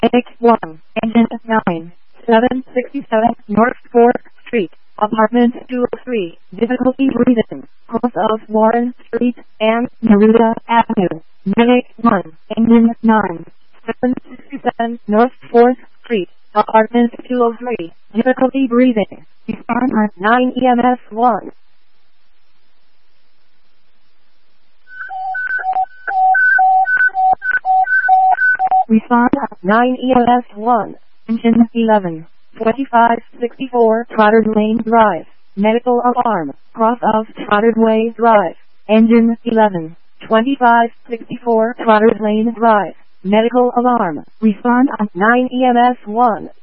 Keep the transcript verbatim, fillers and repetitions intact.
X one, engine nine, seven sixty-seven North fourth Street, apartment two oh three, difficulty breathing, cross of Warren Street and Neruda Avenue. X one, engine nine, seven sixty-seven North fourth Street, apartment two oh three, difficulty breathing, respond at nine E M S one. Respond at nine E M S one, engine eleven, twenty-five sixty-four Trotter Lane Drive, medical alarm, cross of Trotter Way Drive, engine eleven, twenty-five sixty-four Trotter Lane Drive, medical alarm, respond at nine E M S one.